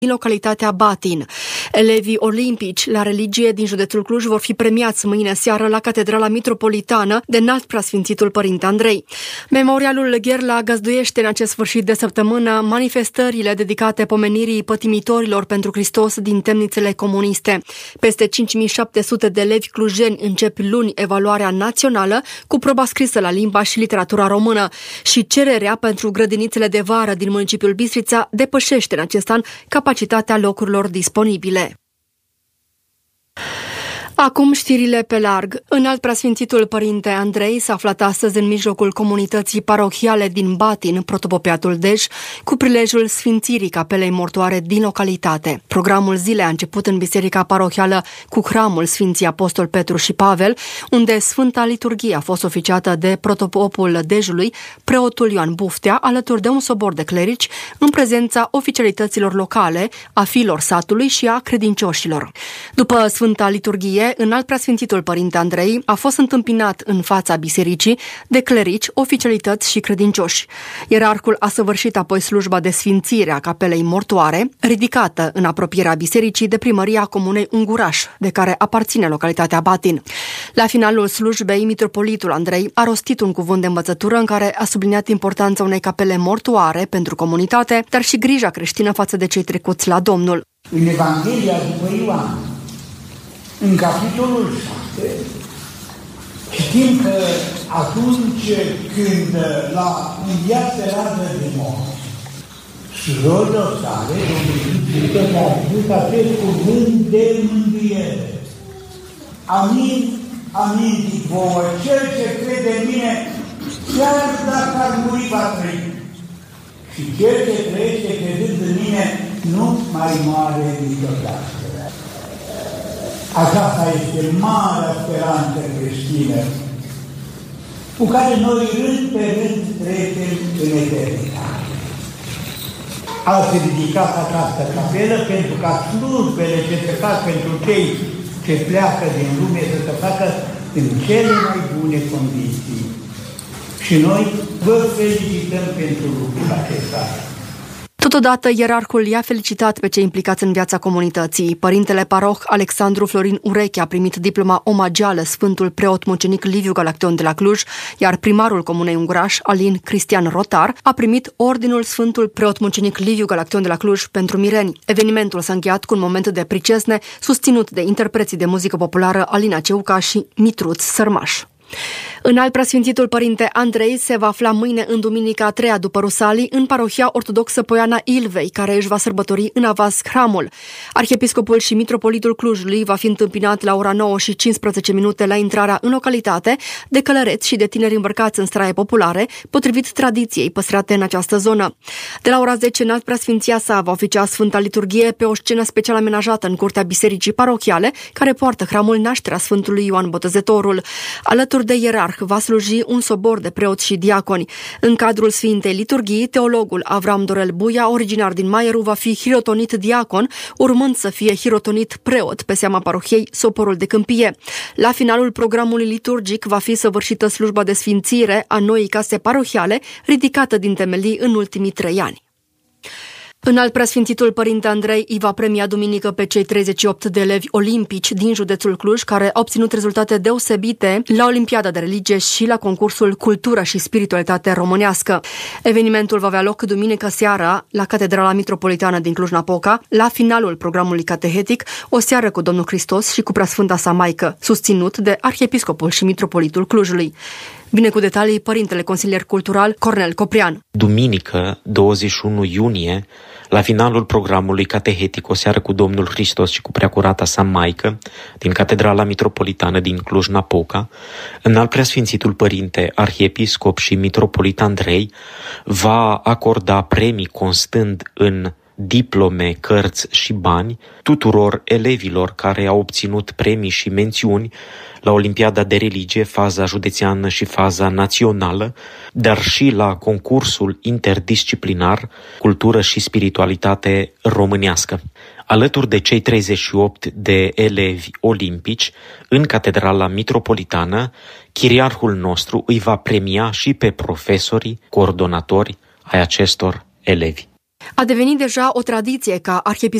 din localitatea Batin. Elevii olimpici la religie din județul Cluj vor fi premiați mâine seară la Catedrala Mitropolitană de Înalt Preasfințitul Părinte Andrei. Memorialul Gherla găzduiește în acest sfârșit de săptămână manifestările dedicate pomenirii pătimitorilor pentru Hristos din temnițele comuniste. Peste 5700 de elevi clujeni încep luni evaluarea națională cu proba scrisă la limba și literatura română și cererea pentru grădinițele de vară din municipiul Bistrița depășește în acest an capacitatea locurilor disponibile. Acum știrile pe larg. Înalt Preasfințitul Părinte Andrei s-a aflat astăzi în mijlocul comunității parohiale din Batin, Protopopiatul Dej, cu prilejul sfințirii capelei mortoare din localitate. Programul zilei a început în biserica parohială cu hramul Sfinții Apostol Petru și Pavel, unde Sfânta Liturghie a fost oficiată de protopopul Dejului, preotul Ioan Buftea, alături de un sobor de clerici, în prezența oficialităților locale, a fiilor satului și a credincioșilor. După Sfânta Liturghie, Înalt Preasfințitul Părinte Andrei a fost întâmpinat în fața bisericii de clerici, oficialități și credincioși. Ierarhul a săvârșit apoi slujba de sfințire a capelei mortoare, ridicată în apropierea bisericii de primăria comunei Unguraș, de care aparține localitatea Batin. La finalul slujbei, mitropolitul Andrei a rostit un cuvânt de învățătură în care a subliniat importanța unei capele mortoare pentru comunitate, dar și grija creștină față de cei trecuți la Domnul. În Evanghelia după Ioan, în capitolul 7, știm că atunci când l-a înviat pe Lazar de morți, surorilor sale, Domnul le-a spus acest cuvânt de mângâiere. Amin, amin, zic vouă, cel ce crede în mine, chiar dacă ar muri, va trăi. Și cel ce trăiește credând în mine, nu mai moare niciodată. Aceasta este marea speranță creștină, cu care noi rând pe rând trecem în eternitate. Ați ridicat această capelă pentru ca slujbele ce se fac pentru cei ce pleacă din lume să se facă în cele mai bune condiții. Și noi vă felicităm pentru lucrul acesta. Totodată, ierarhul i-a felicitat pe cei implicați în viața comunității. Părintele paroh Alexandru Florin Ureche a primit diploma omagială Sfântul Preot Mucenic Liviu Galaction de la Cluj, iar primarul comunei Unguraș, Alin Cristian Rotar, a primit ordinul Sfântul Preot Mucenic Liviu Galaction de la Cluj pentru mireni. Evenimentul s-a încheiat cu un moment de pricesne susținut de interpreții de muzică populară Alina Ceuca și Mitruț Sărmaș. Înalt Preasfințitul Părinte Andrei se va afla mâine în duminica a treia după Rusalii în parohia ortodoxă Poiana Ilvei, care își va sărbători în avans hramul. Arhiepiscopul și mitropolitul Clujului va fi întâmpinat la ora 9:15 la intrarea în localitate de călăreți și de tineri îmbrăcați în straie populare, potrivit tradiției păstrate în această zonă. De la ora 10, Înalt Preasfinția sa va oficia Sfânta Liturghie pe o scenă special amenajată în curtea bisericii parohiale, care poartă hramul Nașterea Sfântului Ioan Botezătorul. Alături de ierarh va sluji un sobor de preoți și diaconi. În cadrul Sfintei Liturghii, teologul Avram Dorel Buia, originar din Maieru, va fi hirotonit diacon, urmând să fie hirotonit preot pe seama parohiei Soporul de Câmpie. La finalul programului liturgic va fi săvârșită slujba de sfințire a noii case parohiale, ridicată din temelii în ultimii 3 ani. Înalt Preasfințitul Părinte Andrei îi va premia duminică pe cei 38 de elevi olimpici din județul Cluj care au obținut rezultate deosebite la Olimpiada de Religie și la concursul Cultură și Spiritualitate Românească. Evenimentul va avea loc duminică seara la Catedrala Mitropolitană din Cluj-Napoca, la finalul programului catehetic, o seară cu Domnul Hristos și cu Preasfânta sa Maică, susținut de Arhiepiscopul și Mitropolitul Clujului. Vine cu detalii părintele consilier cultural Cornel Coprian. Duminică, 21 iunie, la finalul programului catehetic O seară cu Domnul Hristos și cu Preacurata sa Maică, din Catedrala Mitropolitană din Cluj-Napoca, Înalt Preasfințitul Părinte Arhiepiscop și Mitropolit Andrei va acorda premii constând în diplome, cărți și bani tuturor elevilor care au obținut premii și mențiuni la Olimpiada de Religie, faza județeană și faza națională, dar și la concursul interdisciplinar Cultură și Spiritualitate Românească. Alături de cei 38 de elevi olimpici, în Catedrala Mitropolitană, chiriarhul nostru îi va premia și pe profesorii, coordonatori ai acestor elevi. A devenit deja o tradiție ca